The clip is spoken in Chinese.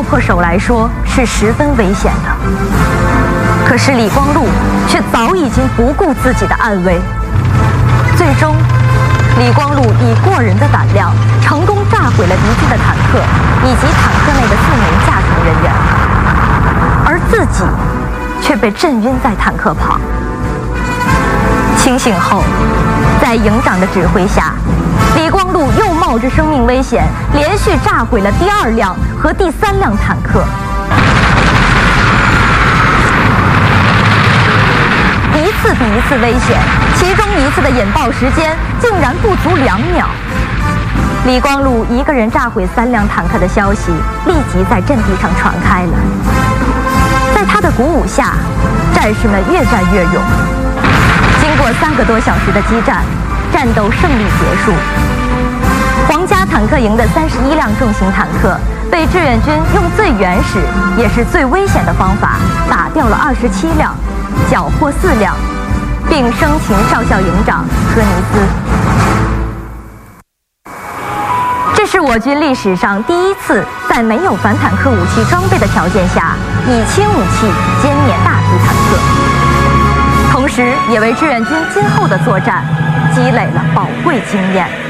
破手来说是十分危险的。可是李光禄却早已经不顾自己的安危，最终，李光禄以过人的胆量，成功炸毁了敌军的坦克以及坦克内的4名驾乘人员，而自己却被震晕在坦克旁。清醒后，在营长的指挥下，李光禄又冒着生命危险，连续炸毁了第2辆和第3辆坦克。一次比一次危险，其中一次的引爆时间竟然不足2秒。李光禄一个人炸毁3辆坦克的消息立即在阵地上传开了。在他的鼓舞下，战士们越战越勇。经过3个多小时的激战，战斗胜利结束。皇家坦克营的31辆重型坦克被志愿军用最原始也是最危险的方法打掉了27辆，缴获4辆，并生擒少校营长柯尼斯。这是我军历史上第一次在没有反坦克武器装备的条件下，以轻武器歼灭大批坦克，同时也为志愿军今后的作战积累了宝贵经验。